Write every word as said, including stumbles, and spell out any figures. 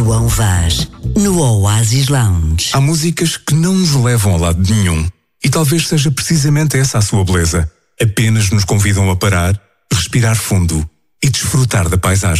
João Vaz, no Oasis Lounge. Há músicas que não nos levam a lado nenhum e talvez seja precisamente essa a sua beleza. Apenas nos convidam a parar, respirar fundo e desfrutar da paisagem.